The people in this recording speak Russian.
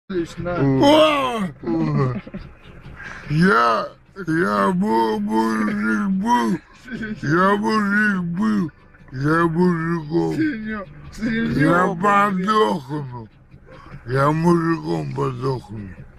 Я мужик был, я мужиком. Я подохну, я мужиком подохну.